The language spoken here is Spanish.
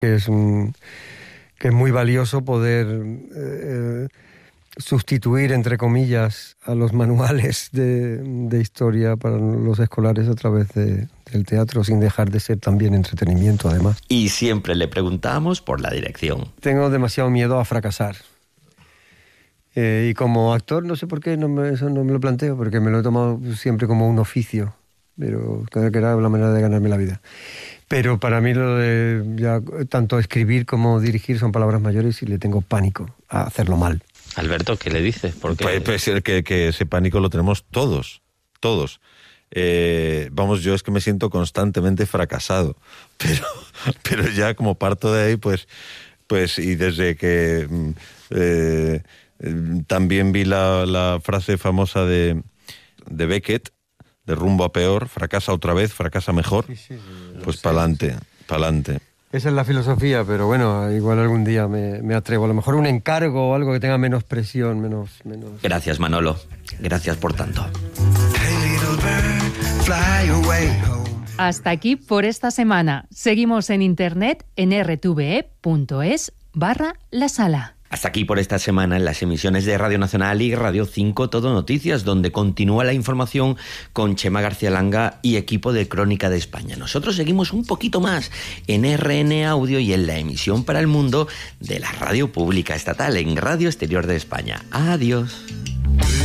que es muy valioso poder sustituir, entre comillas, a los manuales de historia para los escolares a través del teatro, sin dejar de ser también entretenimiento, además. Y siempre le preguntamos por la dirección. Tengo demasiado miedo a fracasar. Y como actor, no sé por qué eso no me lo planteo, porque me lo he tomado siempre como un oficio, pero creo que era la manera de ganarme la vida. Pero para mí lo de ya, tanto escribir como dirigir son palabras mayores y le tengo pánico a hacerlo mal. Alberto, ¿qué le dices? Porque Puede ser que ese pánico lo tenemos todos. Vamos, yo es que me siento constantemente fracasado, pero ya como parto de ahí, pues y desde que también vi la frase famosa de Beckett, de rumbo a peor, fracasa otra vez, fracasa mejor, sí, pues pa'lante. Esa es la filosofía, pero bueno, igual algún día me atrevo. A lo mejor un encargo o algo que tenga menos presión, menos... Gracias, Manolo. Gracias por tanto. Hasta aquí por esta semana. Seguimos en internet en rtve.es/La Sala. Hasta aquí por esta semana en las emisiones de Radio Nacional y Radio 5 Todo Noticias, donde continúa la información con Chema García Langa y equipo de Crónica de España. Nosotros seguimos un poquito más en RN Audio y en la emisión para el mundo de la radio pública estatal en Radio Exterior de España. Adiós.